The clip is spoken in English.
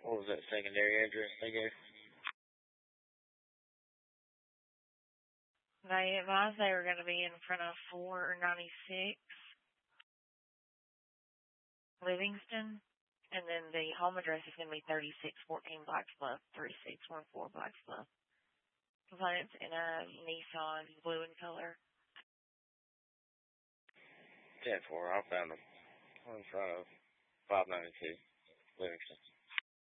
What was that secondary address they gave? They advised they were going to be in front of 496 Livingston, and then the home address is going to be 3614 Blacksbluff, 3614 Blacksbluff. Components in a Nissan blue in color. 10-4, I found them in front of 592 Livingston.